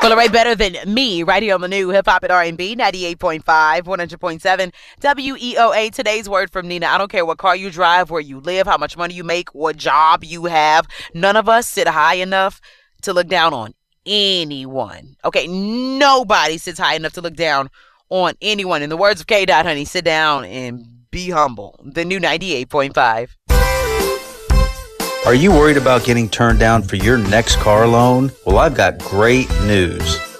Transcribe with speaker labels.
Speaker 1: Well, right, better than me, right here on the new Hip Hop and R&B, 98.5, 100.7, WEOA. Today's word from Nina. I don't care what car you drive, where you live, how much money you make, what job you have. None of us sit high enough to look down on anyone. Okay, nobody sits high enough to look down on anyone. In the words of K. Dot, honey, sit down and be humble. The new 98.5.
Speaker 2: Are you worried about getting turned down for your next car loan? Well, I've got great news.